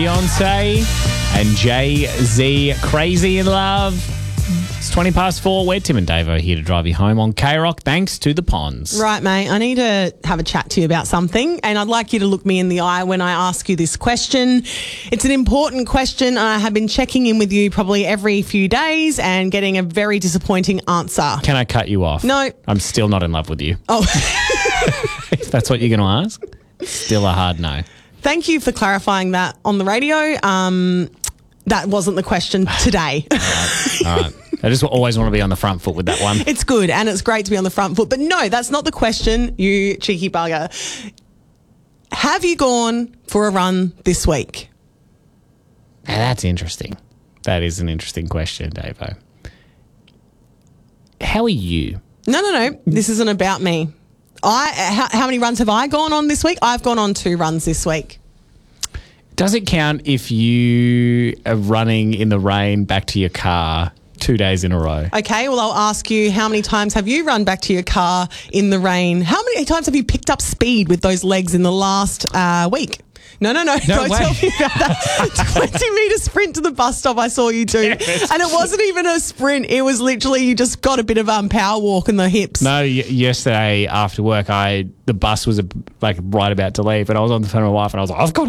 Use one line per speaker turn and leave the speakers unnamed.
Beyonce and Jay-Z, Crazy in Love. It's 20 past 4. We're Tim and Davo here to drive you home on K-Rock, thanks to the Ponds.
Right, mate, I need to have a chat to you about something, and I'd like you to look me in the eye when I ask you this question. It's an important question. I have been checking in with you probably every few days and getting a very disappointing answer.
Can I cut you off?
No.
I'm still not in love with you.
Oh,
If that's what you're going to ask, still a hard no.
thank you for clarifying that on the radio. That wasn't the question today.
All right. I just always want to be on the front foot with that one.
It's good and it's great to be on the front foot. But no, that's not the question, you cheeky bugger. Have you gone for a run this week?
Now, that's interesting. That is an interesting question, Davo. How are you?
No. This isn't about me. How many runs have I gone on this week? I've gone on 2 runs this week.
Does it count if you are running in the rain back to your car 2 days in a row?
Okay, well, I'll ask you, how many times have you run back to your car in the rain? How many times have you picked up speed with those legs in the last week? No, don't
way.
tell me about that 20-metre sprint to the bus stop I saw you do.
Yes.
And it wasn't even a sprint. It was literally, you just got a bit of power walk in the hips.
No, yesterday after work, the bus was right about to leave, and I was on the phone with my wife, and I was like, I've got